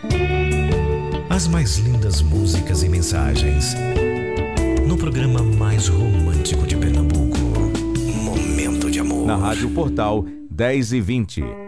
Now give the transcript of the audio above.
As mais lindas músicas e mensagens. No programa mais romântico de Pernambuco, Momento de Amor. Na Rádio Portal 10h20.